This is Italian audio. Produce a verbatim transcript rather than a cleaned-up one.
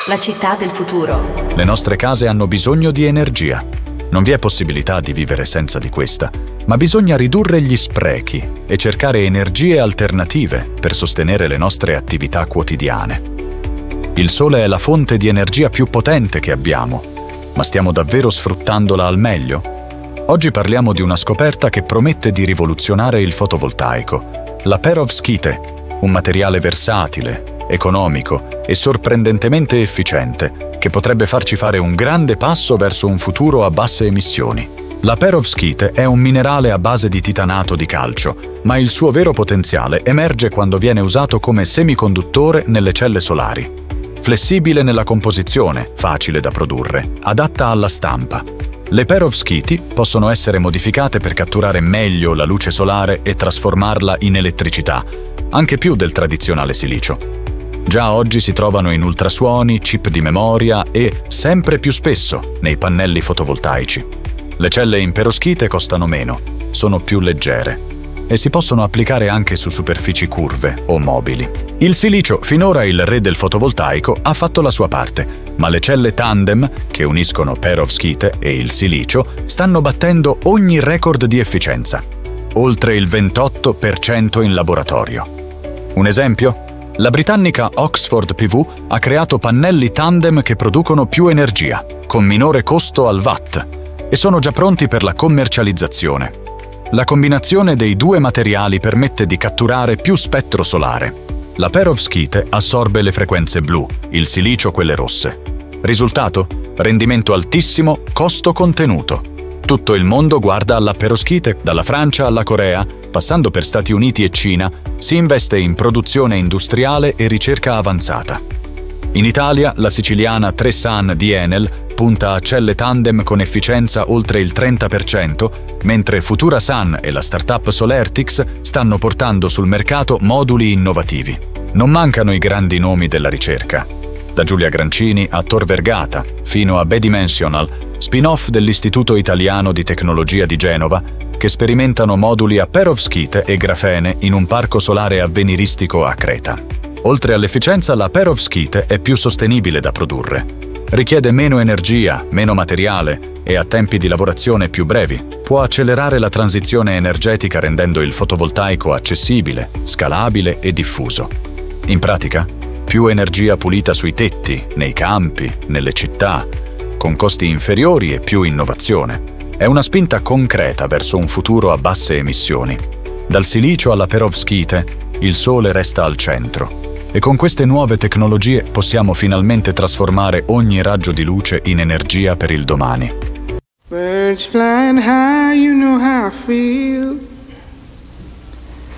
la città del futuro. Le nostre case hanno bisogno di energia. Non vi è possibilità di vivere senza di questa, ma bisogna ridurre gli sprechi e cercare energie alternative per sostenere le nostre attività quotidiane. Il sole è la fonte di energia più potente che abbiamo, ma stiamo davvero sfruttandola al meglio? Oggi parliamo di una scoperta che promette di rivoluzionare il fotovoltaico, la perovskite, un materiale versatile, economico e sorprendentemente efficiente che potrebbe farci fare un grande passo verso un futuro a basse emissioni. La perovskite è un minerale a base di titanato di calcio, ma il suo vero potenziale emerge quando viene usato come semiconduttore nelle celle solari. Flessibile nella composizione, facile da produrre, adatta alla stampa. Le perovskiti possono essere modificate per catturare meglio la luce solare e trasformarla in elettricità, anche più del tradizionale silicio. Già oggi si trovano in ultrasuoni, chip di memoria e, sempre più spesso, nei pannelli fotovoltaici. Le celle in perovskite costano meno, sono più leggere e si possono applicare anche su superfici curve o mobili. Il silicio, finora il re del fotovoltaico, ha fatto la sua parte, ma le celle tandem, che uniscono perovskite e il silicio, stanno battendo ogni record di efficienza, oltre il ventotto per cento in laboratorio. Un esempio? La britannica Oxford P V ha creato pannelli tandem che producono più energia, con minore costo al watt, e sono già pronti per la commercializzazione. La combinazione dei due materiali permette di catturare più spettro solare. La perovskite assorbe le frequenze blu, il silicio quelle rosse. Risultato? Rendimento altissimo, costo contenuto. Tutto il mondo guarda alla perovskite, dalla Francia alla Corea, passando per Stati Uniti e Cina, si investe in produzione industriale e ricerca avanzata. In Italia, la siciliana tre San di Enel punta a celle tandem con efficienza oltre il trenta per cento, mentre Futurasan e la startup Solertix stanno portando sul mercato moduli innovativi. Non mancano i grandi nomi della ricerca, da Giulia Grancini a Tor Vergata, fino a Bedimensional, spin-off dell'Istituto Italiano di Tecnologia di Genova, che sperimentano moduli a perovskite e grafene in un parco solare avveniristico a Creta. Oltre all'efficienza, la perovskite è più sostenibile da produrre. Richiede meno energia, meno materiale e ha tempi di lavorazione più brevi. Può accelerare la transizione energetica rendendo il fotovoltaico accessibile, scalabile e diffuso. In pratica, più energia pulita sui tetti, nei campi, nelle città, con costi inferiori e più innovazione. È una spinta concreta verso un futuro a basse emissioni. Dal silicio alla perovskite, il sole resta al centro. E con queste nuove tecnologie possiamo finalmente trasformare ogni raggio di luce in energia per il domani. Birds flying high, you know how I feel.